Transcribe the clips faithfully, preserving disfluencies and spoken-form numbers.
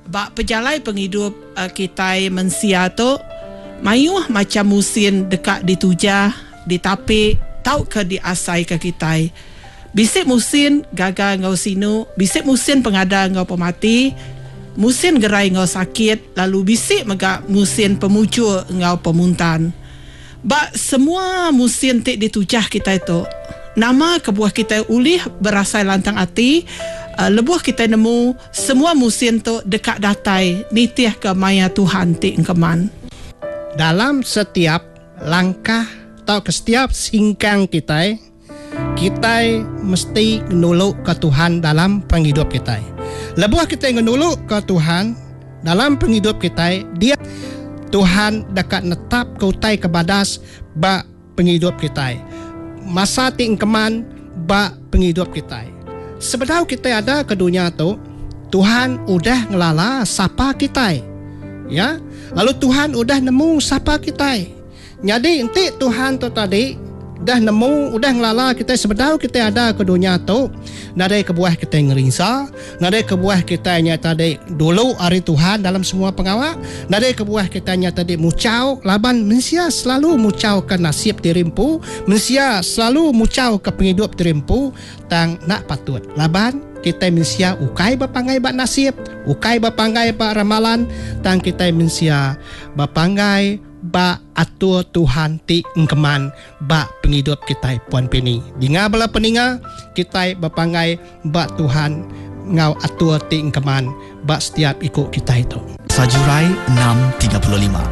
bak pejalai penghidup uh, kita manusia tu mayuh macam musim dekat ditujah, ditapik, tau ke diasai ke kita. Bisik musim gagal ngau sinu, bisik musim pengada ngau pemati, musim gerai ngau sakit, lalu bisik megak musim pemucul ngau pemuntan. Bak semua musim tik ditujah kita itu, nama kebuah kita ulih berasai lantang hati. Uh, lebuh kita nemu semua musim tu dekat datai nitiah ke maya Tuhan ti engkeman. Dalam setiap langkah atau ke setiap singkang kita, kita mesti nuluk ke Tuhan dalam penghidup kita. Lebuh kita nuluk ke Tuhan dalam penghidup kita, dia Tuhan dekat netap kautai kebadas bak penghidup kita. Masa ti engkeman bak penghidup kita. Sebenarnya kita ada ke dunia tu, Tuhan udah ngelala sapa kita, ya. Lalu Tuhan udah nemu sapa kita. Jadi nanti Tuhan tu tadi dah nemu, udah ngelala kita. Sebenarnya kita ada ke dunia tu, nadai kebuah kita ngerisa, nadai kebuah kita nyata tadi dulu hari Tuhan dalam semua pengawal, nadai kebuah kita nyata tadi mucau laban manusia selalu mucau ke nasib dirimpu, manusia selalu mucau ke penghidup dirimpu, tang nak patut laban kita manusia ukai bapangai bak nasib, ukai bapangai bak ramalan, tang kita manusia bapangai ba atur Tuhan ti engkeman ba penghidup kita puan peni. Dinga bala peninga kita bapangai ba Tuhan ngau atur ti engkeman ba setiap ikut kita itu. Sajurai enam tiga puluh lima.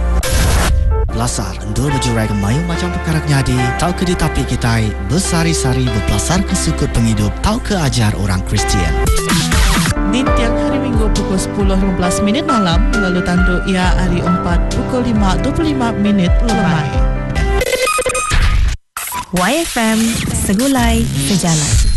Belasar endur berjurai kemayu macam perkara nyadi, tau ke ditapi kita bersari-sari berpelasar ke sukut penghidup, tau ke ajar orang Kristian. Di tiap hari Minggu pukul sepuluh lima belas minit malam, lalu tanduk ia hari empat pukul lima dua puluh lima minit lemai. Y F M Segulai Sejalan.